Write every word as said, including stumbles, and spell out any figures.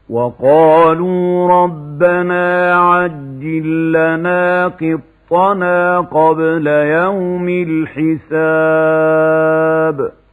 وقالوا ربنا عجل لنا قطنا قبل يوم الحساب